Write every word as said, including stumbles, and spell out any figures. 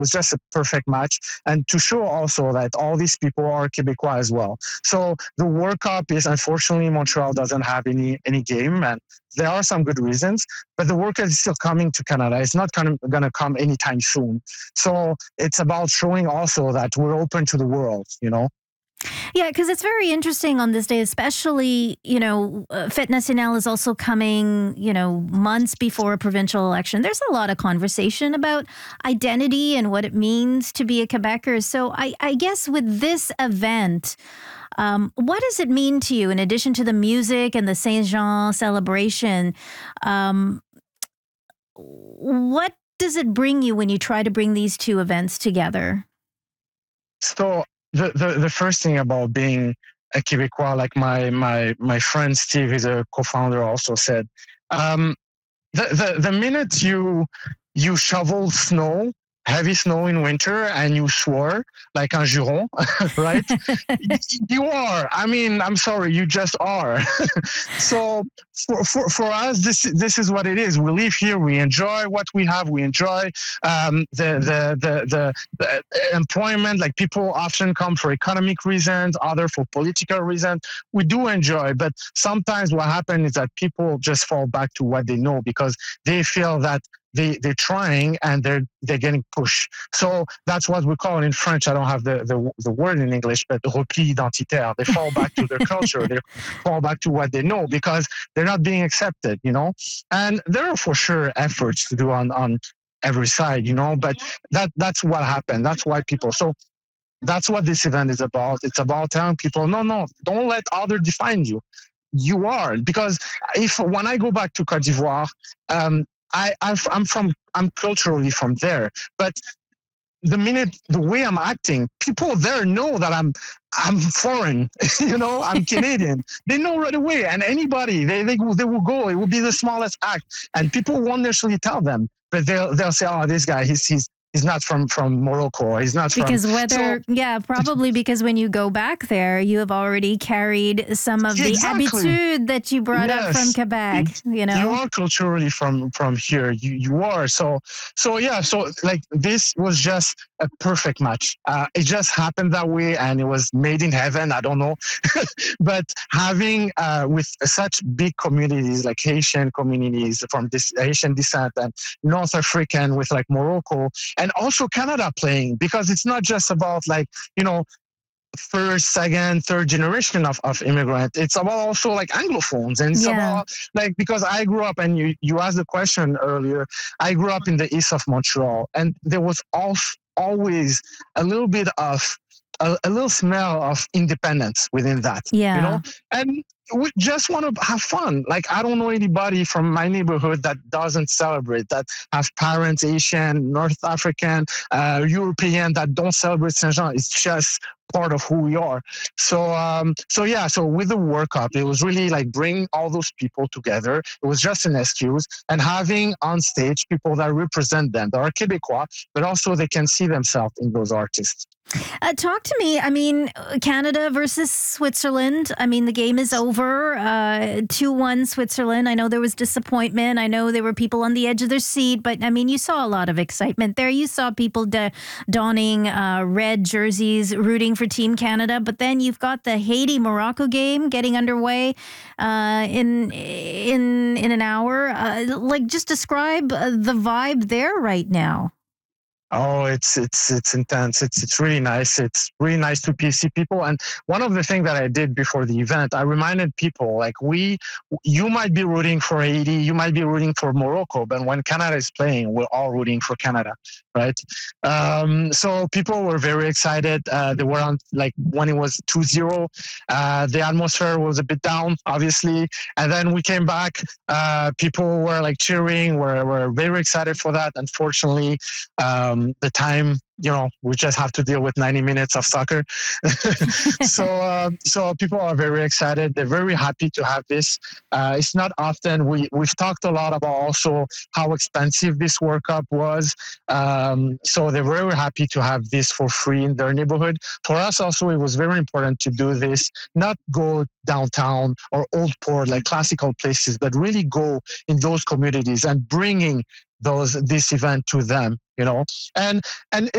was just a perfect match, and to show also that all these people are Quebecois as well. So the World Cup is, unfortunately, Montreal doesn't have any any game, and there are some good reasons, but the World Cup is still coming to Canada. It's not going to come anytime soon. So it's about showing also that we're open to the world, you know? Yeah, because it's very interesting on this day, especially, you know, uh, Fête Nationale is also coming, you know, months before a provincial election. There's a lot of conversation about identity and what it means to be a Quebecer. So I, I guess with this event, um, what does it mean to you in addition to the music and the Saint Jean celebration? Um, what does it bring you when you try to bring these two events together? So the, the, the first thing about being a Quebecois, like my, my, my friend Steve is a co-founder also said, um, the, the, the minute you, you shovel snow, heavy snow in winter, and you swore like en juron, right? You are. I mean, I'm sorry, you just are. So for, for, for us, this this is what it is. We live here. We enjoy what we have. We enjoy um, the, the, the the the employment. Like people often come for economic reasons, other for political reasons. We do enjoy, but sometimes what happens is that people just fall back to what they know because they feel that they they're trying and they're they're getting pushed. So that's what we call in French. I don't have the the, the word in English, but repli identitaire. They fall back to their culture. They fall back to what they know because they're not being accepted. You know, and there are for sure efforts to do on on every side. You know, but that that's what happened. That's why people. So that's what this event is about. It's about telling people, no, no, don't let others define you. You are, because if when I go back to Côte d'Ivoire, um, I, I'm, I'm from, I'm culturally from there, but the minute, the way I'm acting, people there know that I'm, I'm foreign, you know, I'm Canadian. They know right away, and anybody, they, they, they will go, it will be the smallest act, and people won't necessarily tell them, but they'll, they'll say, oh, this guy, he's, he's, he's not from, from Morocco. He's not from... Because whether, so, yeah, probably because when you go back there, you have already carried some of the exactly. habitude that you brought yes. up from Quebec, you know? You are culturally from, from here. You, you are. So, so yeah, so like this was just a perfect match. Uh, it just happened that way and it was made in heaven. I don't know. But having, uh, with such big communities like Haitian communities from this Haitian descent and North African with like Morocco, and also Canada playing, because it's not just about like, you know, first, second, third generation of, of immigrant. It's about also like Anglophones. And it's Yeah. about like, because I grew up, and you, you asked the question earlier, I grew up in the east of Montreal, and there was al- always a little bit of, a, a little smell of independence within that, Yeah. you know? And we just want to have fun. Like, I don't know anybody from my neighborhood that doesn't celebrate, that have parents, Asian, North African, uh, European, that don't celebrate Saint Jean. It's just part of who we are. So, um, so yeah, so with the World Cup, it was really like bring all those people together. It was just an excuse, and having on stage people that represent them, that are Quebecois, but also they can see themselves in those artists. Uh, talk to me. I mean, Canada versus Switzerland. I mean, the game is over. Uh, two one Switzerland. I know there was disappointment. I know there were people on the edge of their seat, but I mean, you saw a lot of excitement there. You saw people da- donning uh, red jerseys, rooting for Team Canada. But then you've got the Haiti-Morocco game getting underway uh, in in in an hour. Uh, like, just describe uh, the vibe there right now. Oh, it's it's it's intense. It's it's really nice. It's really nice to see people. And one of the things that I did before the event, I reminded people like we, you might be rooting for Haiti, you might be rooting for Morocco, but when Canada is playing, we're all rooting for Canada, right? Um, so people were very excited. Uh, they were on like when it was two zero, uh, the atmosphere was a bit down, obviously, and then we came back. Uh, people were like cheering. Were were very excited for that. Unfortunately. Um, the time, you know, we just have to deal with ninety minutes of soccer. so, uh, so people are very excited. They're very happy to have this. Uh, it's not often. We we've talked a lot about also how expensive this World Cup was. Um, so they're very happy to have this for free in their neighborhood. For us, also, it was very important to do this. Not go downtown or Old Port, like classical places, but really go in those communities and bringing those this event to them. You know, and and